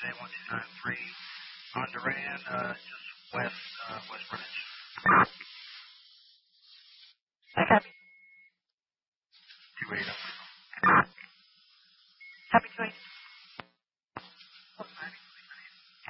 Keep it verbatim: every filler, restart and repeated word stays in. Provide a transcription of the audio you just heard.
A one two nine three on Duran, uh, just west, uh, West Greenwich. Copy. two eight. Copy, two eight.